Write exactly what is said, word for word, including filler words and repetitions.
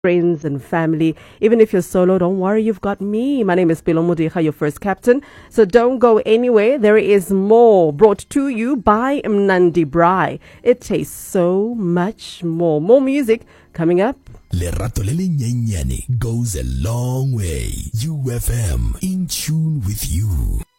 friends and family. Even if you're solo, don't worry, you've got me. My name is Pelo Modiha, your first captain. So don't go anywhere. There is more brought to you by Mnandi Braai. It tastes so much more. More music coming up. Lerato lele nyenyane goes a long way. U F M, in tune with you.